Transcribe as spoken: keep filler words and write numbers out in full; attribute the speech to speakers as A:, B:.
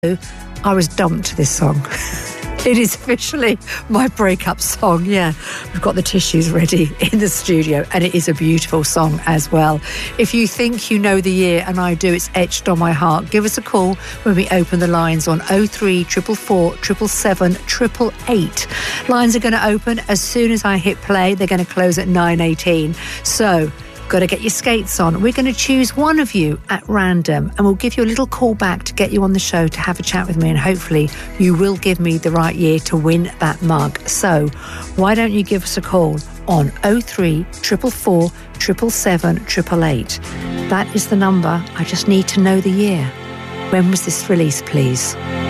A: I was dumped to this song. It is officially my breakup song, yeah. We've got the tissues ready in the studio, and it is a beautiful song as well. If you think you know the year, and I do, it's etched on my heart, give us a call when we open the lines on oh three four four, seven seven seven, eight eight eight. Lines are going to open as soon as I hit play. They're going to close at nine eighteen. So, got to get your skates on. We're going to choose one of you at random, and we'll give you a little call back to get you on the show to have a chat with me, and hopefully you will give me the right year to win that mug. So why don't you give us a call on oh three four four, seven seven seven eight eight. That is the number. I just need to know the year. When was this released, please?